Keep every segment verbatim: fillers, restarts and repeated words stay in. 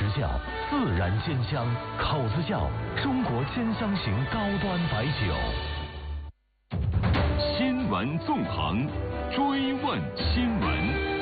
实窖自然煎香，口子窖中国煎香型高端白酒。 新闻纵横，追问新闻。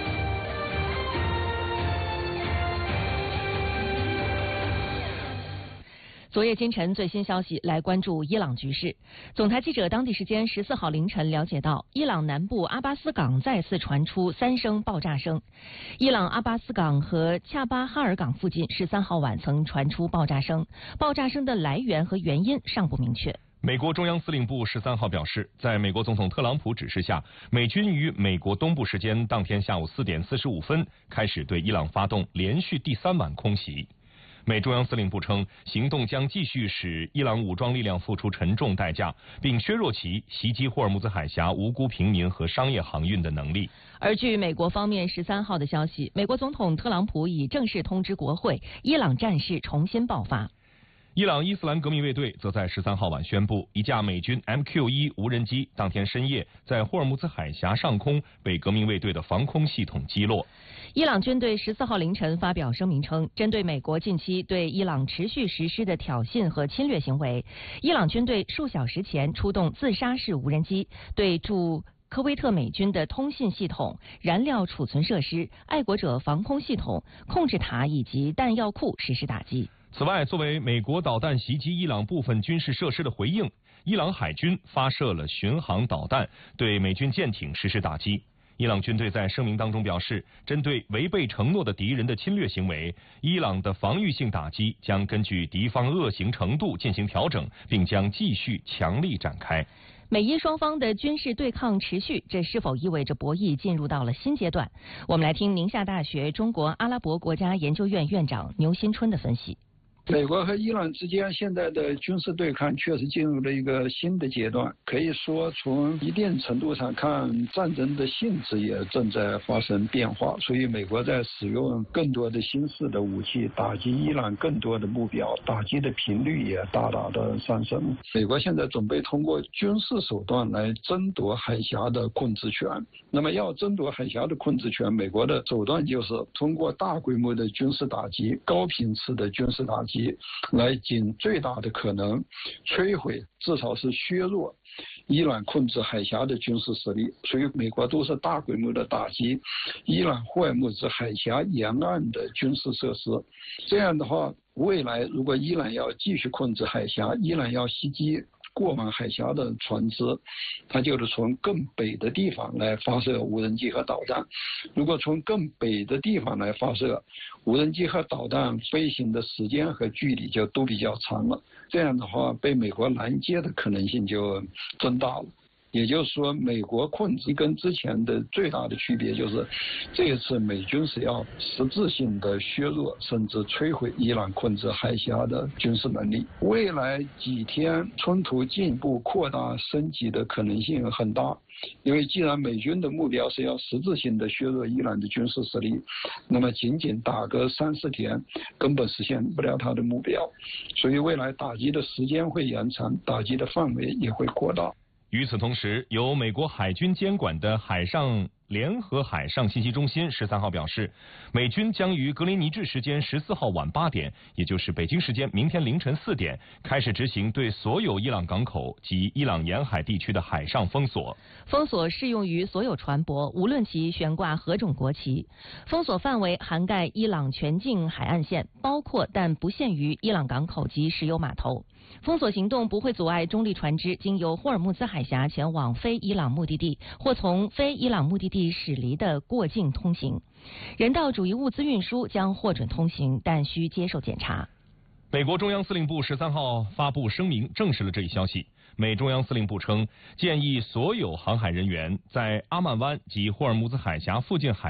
昨夜今晨最新消息，来关注伊朗局势。总台记者当地时间十四号凌晨了解到，伊朗南部阿巴斯港再次传出三声爆炸声。伊朗阿巴斯港和恰巴哈尔港附近十三号晚曾传出爆炸声，爆炸声的来源和原因尚不明确。 美国中央司令部十三号表示，在美国总统特朗普指示下，美军于美国东部时间当天下午四点四十五分开始对伊朗发动连续第三晚空袭。美中央司令部称，行动将继续使伊朗武装力量付出沉重代价，并削弱其袭击霍尔木兹海峡无辜平民和商业航运的能力。 而据美国方面十三号的消息，美国总统特朗普已正式通知国会，伊朗战事重新爆发。 伊朗伊斯兰革命卫队则在十三号晚宣布，一架美军 M Q 一 无人机当天深夜在霍尔木兹海峡上空被革命卫队的防空系统击落。 伊朗军队十四号凌晨发表声明称，针对美国近期对伊朗持续实施的挑衅和侵略行为，伊朗军队数小时前出动自杀式无人机，对驻科威特美军的通信系统、燃料储存设施、爱国者防空系统、控制塔以及弹药库实施打击。 此外，作为美国导弹袭击伊朗部分军事设施的回应，伊朗海军发射了巡航导弹，对美军舰艇实施打击。伊朗军队在声明当中表示，针对违背承诺的敌人的侵略行为，伊朗的防御性打击将根据敌方恶行程度进行调整，并将继续强力展开。 美伊双方的军事对抗持续，这是否意味着博弈进入到了新阶段？我们来听宁夏大学中国阿拉伯国家研究院院长牛新春的分析。 美国和伊朗之间现在的军事对抗确实进入了一个新的阶段，可以说从一定程度上看，战争的性质也正在发生变化，所以美国在使用更多的新式的武器打击伊朗更多的目标，打击的频率也大大的上升。美国现在准备通过军事手段来争夺海峡的控制权，那么要争夺海峡的控制权，美国的手段就是通过大规模的军事打击、高频次的军事打击来尽最大的可能摧毁，至少是削弱伊朗控制海峡的军事实力。所以美国都是大规模的打击伊朗霍尔木兹海峡沿岸的军事设施。这样的话，未来如果伊朗要继续控制海峡，伊朗要袭击过往海峡的船只，它就是从更北的地方来发射无人机和导弹。如果从更北的地方来发射无人机和导弹，飞行的时间和距离就都比较长了，这样的话被美国拦截的可能性就增大了。也就是说，美国控制跟之前的最大的区别就是，这一次美军是要实质性的削弱甚至摧毁伊朗控制海峡的军事能力。未来几天冲突进一步扩大升级的可能性很大，因为既然美军的目标是要实质性的削弱伊朗的军事实力，那么仅仅打个三四天根本实现不了他的目标，所以未来打击的时间会延长，打击的范围也会扩大。 与此同时，由美国海军监管的海上联合海上信息中心十三号表示，美军将于格林尼治时间十四号晚八点，也就是北京时间明天凌晨四点，开始执行对所有伊朗港口及伊朗沿海地区的海上封锁。 封锁适用于所有船舶，无论其悬挂何种国旗。封锁范围涵盖伊朗全境海岸线，包括但不限于伊朗港口及石油码头。封锁行动不会阻碍中立船只经由霍尔木兹海峡前往非伊朗目的地或从非伊朗目的地驶离的过境通行。人道主义物资运输将获准通行，但需接受检查。 美国中央司令部十三号发布声明，证实了这一消息。美中央司令部称，建议所有航海人员在阿曼湾及霍尔木兹海峡附近海